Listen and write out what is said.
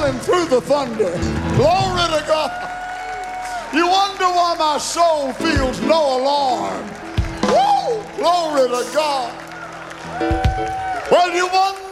running through the thunder. Glory to God. You wonder why my soul feels no alarm. Woo! Glory to God. Well, you wonder